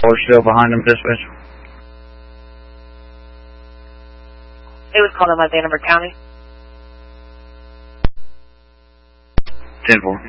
We're still behind them, dispatch. It was called in by Vandenberg County. 10-4.